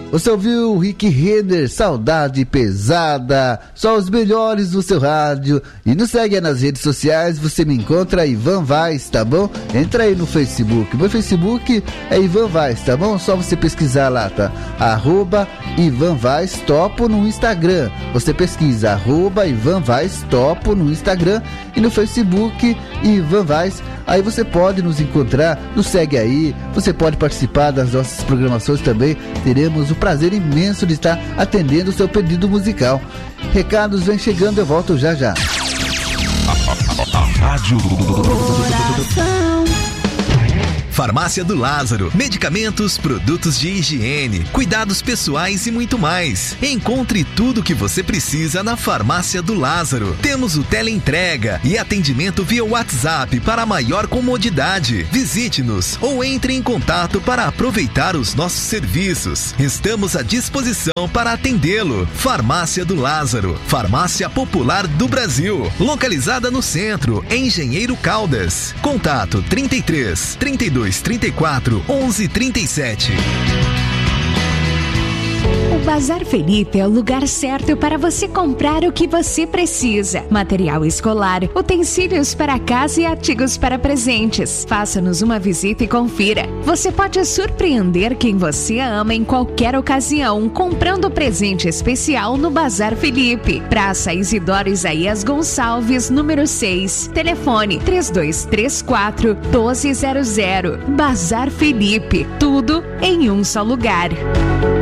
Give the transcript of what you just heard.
Você ouviu o Rick Renner, Saudade Pesada, só os melhores do seu rádio. E nos segue aí nas redes sociais, você me encontra Ivan Vaz, tá bom? Entra aí no Facebook, meu Facebook é Ivan Vaz, tá bom? Só você pesquisar lá, tá? @Ivan Vaz Topo no Instagram. Você pesquisa @Ivan Vaz Topo no Instagram e no Facebook Ivan Vaz. Aí você pode nos encontrar, nos segue aí, você pode participar das nossas programações também. Teremos o prazer imenso de estar atendendo o seu pedido musical. Recados vem chegando, eu volto já já. Rádio Coração. Farmácia do Lázaro, medicamentos, produtos de higiene, cuidados pessoais e muito mais. Encontre tudo o que você precisa na Farmácia do Lázaro. Temos o teleentrega e atendimento via WhatsApp para maior comodidade. Visite-nos ou entre em contato para aproveitar os nossos serviços. Estamos à disposição para atendê-lo. Farmácia do Lázaro, farmácia popular do Brasil, localizada no centro, em Engenheiro Caldas. Contato 33 32 34 11 37. O Bazar Felipe é o lugar certo para você comprar o que você precisa. Material escolar, utensílios para casa e artigos para presentes. Faça-nos uma visita e confira. Você pode surpreender quem você ama em qualquer ocasião, comprando presente especial no Bazar Felipe. Praça Isidoro Isaías Gonçalves, número 6. Telefone 3234-1200. Bazar Felipe. Tudo em um só lugar.